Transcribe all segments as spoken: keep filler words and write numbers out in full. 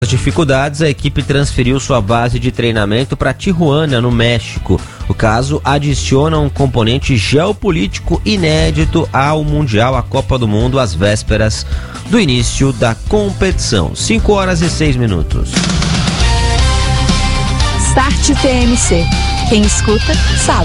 As dificuldades, a equipe transferiu sua base de treinamento para Tijuana, no México. O caso adiciona um componente geopolítico inédito ao Mundial, a Copa do Mundo, às vésperas do início da competição. cinco horas e seis minutos. Start T M C. Quem escuta, sabe.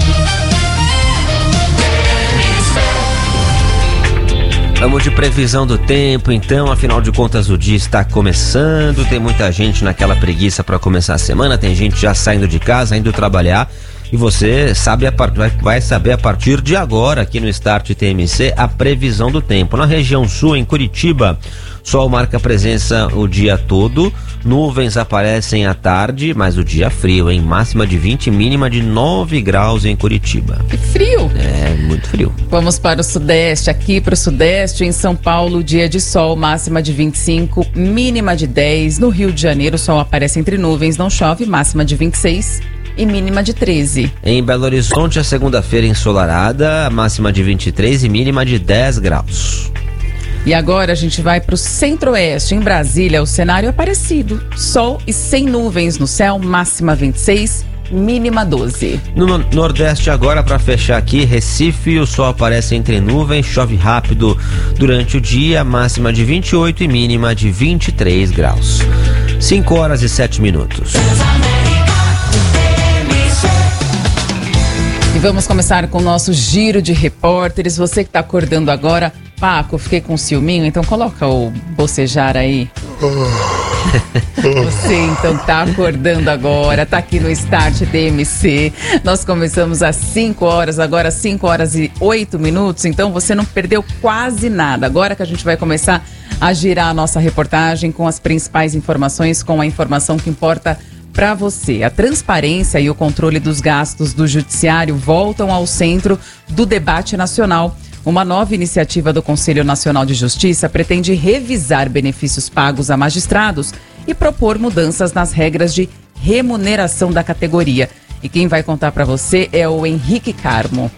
Vamos de previsão do tempo, então, afinal de contas o dia está começando, tem muita gente naquela preguiça para começar a semana, tem gente já saindo de casa, indo trabalhar, e você sabe a part... vai saber a partir de agora, aqui no Start T M C, a previsão do tempo. Na região sul, em Curitiba, sol marca presença o dia todo, nuvens aparecem à tarde, mas o dia frio, hein? Máxima de vinte, mínima de nove graus em Curitiba. Que frio! É, muito frio. Vamos para o sudeste, aqui para o sudeste, em São Paulo, dia de sol, máxima de vinte e cinco, mínima de dez. No Rio de Janeiro, o sol aparece entre nuvens, não chove, máxima de vinte e seis e mínima de treze. Em Belo Horizonte, a segunda-feira ensolarada, máxima de vinte e três e mínima de dez graus. E agora a gente vai para o centro-oeste. Em Brasília, o cenário é parecido. Sol e sem nuvens no céu, máxima vinte e seis, mínima doze. No nordeste agora, para fechar aqui, Recife, o sol aparece entre nuvens, chove rápido durante o dia, máxima de vinte e oito e mínima de vinte e três graus. cinco horas e sete minutos. E vamos começar com o nosso giro de repórteres. Você que está acordando agora, Paco, fiquei com ciúminho, então coloca o bocejar aí. Você então tá acordando agora, tá aqui no Start T M C. Nós começamos às cinco horas, agora cinco horas e oito minutos, então você não perdeu quase nada. Agora que a gente vai começar a girar a nossa reportagem com as principais informações, com a informação que importa para você. A transparência e o controle dos gastos do judiciário voltam ao centro do debate nacional. Uma nova iniciativa do Conselho Nacional de Justiça pretende revisar benefícios pagos a magistrados e propor mudanças nas regras de remuneração da categoria. E quem vai contar para você é o Henrique Carmo.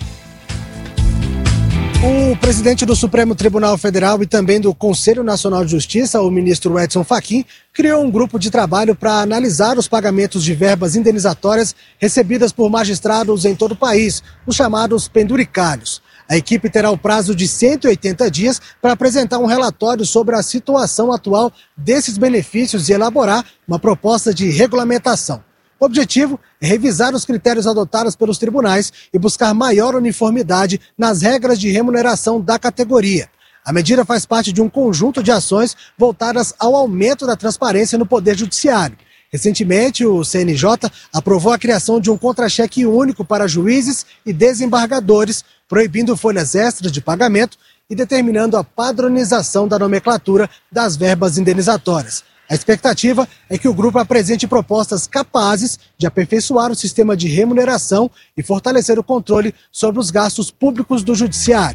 O presidente do Supremo Tribunal Federal e também do Conselho Nacional de Justiça, o ministro Edson Fachin, criou um grupo de trabalho para analisar os pagamentos de verbas indenizatórias recebidas por magistrados em todo o país, os chamados penduricalhos. A equipe terá o prazo de cento e oitenta dias para apresentar um relatório sobre a situação atual desses benefícios e elaborar uma proposta de regulamentação. O objetivo é revisar os critérios adotados pelos tribunais e buscar maior uniformidade nas regras de remuneração da categoria. A medida faz parte de um conjunto de ações voltadas ao aumento da transparência no Poder Judiciário. Recentemente, o C N J aprovou a criação de um contra-cheque único para juízes e desembargadores, proibindo folhas extras de pagamento e determinando a padronização da nomenclatura das verbas indenizatórias. A expectativa é que o grupo apresente propostas capazes de aperfeiçoar o sistema de remuneração e fortalecer o controle sobre os gastos públicos do judiciário.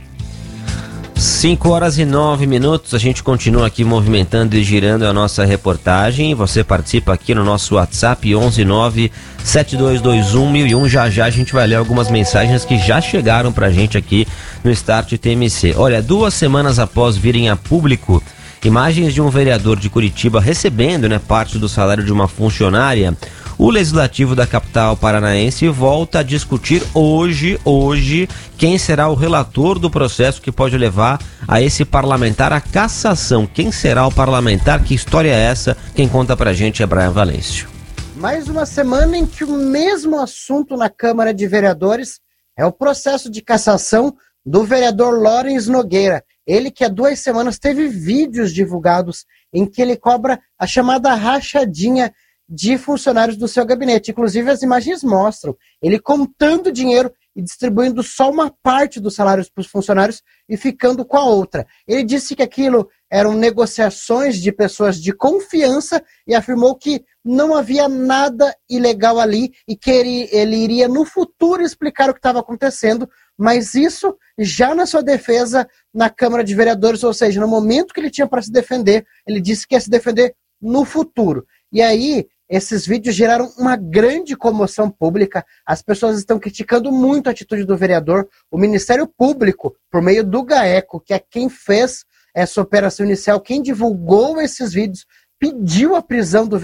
cinco horas e nove minutos, a gente continua aqui movimentando e girando a nossa reportagem. Você participa aqui no nosso WhatsApp onze nove sete dois dois um mil e um. Já já a gente vai ler algumas mensagens que já chegaram pra gente aqui no Start T M C. Olha, duas semanas após virem a público imagens de um vereador de Curitiba recebendo, né, parte do salário de uma funcionária, o Legislativo da capital paranaense volta a discutir hoje, hoje, quem será o relator do processo que pode levar a esse parlamentar à cassação. Quem será o parlamentar? Que história é essa? Quem conta pra gente é Brian Valêncio. Mais uma semana em que o mesmo assunto na Câmara de Vereadores é o processo de cassação do vereador Lawrence Nogueira. Ele que há duas semanas teve vídeos divulgados em que ele cobra a chamada rachadinha de funcionários do seu gabinete. Inclusive as imagens mostram ele contando dinheiro e distribuindo só uma parte dos salários para os funcionários e ficando com a outra. Ele disse que aquilo eram negociações de pessoas de confiança e afirmou que não havia nada ilegal ali e que ele, ele iria no futuro explicar o que estava acontecendo, mas isso já na sua defesa na Câmara de Vereadores, ou seja, no momento que ele tinha para se defender, ele disse que ia se defender no futuro. E aí, esses vídeos geraram uma grande comoção pública, as pessoas estão criticando muito a atitude do vereador, o Ministério Público, por meio do GAECO, que é quem fez essa operação inicial, quem divulgou esses vídeos, pediu a prisão do